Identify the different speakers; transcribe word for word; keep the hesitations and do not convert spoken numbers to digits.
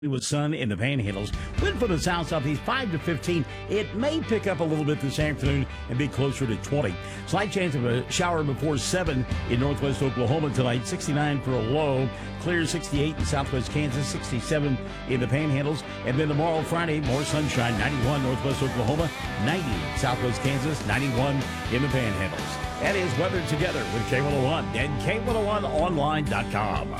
Speaker 1: With sun in the Panhandles. Wind from the south southeast five to fifteen. It may pick up a little bit this afternoon and be closer to twenty. Slight chance of a shower before seven in northwest Oklahoma tonight. sixty-nine for a low. Clear sixty-eight in southwest Kansas. sixty-seven in the Panhandles. And then tomorrow, Friday, more sunshine. ninety-one northwest Oklahoma. ninety southwest Kansas. ninety-one in the Panhandles. That is Weather Together with K one oh one and K one oh one online dot com.